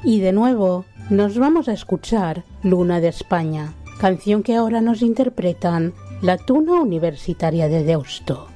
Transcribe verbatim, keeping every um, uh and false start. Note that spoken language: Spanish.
Y de nuevo nos vamos a escuchar Luna de España, canción que ahora nos interpretan la Tuna Universitaria de Deusto.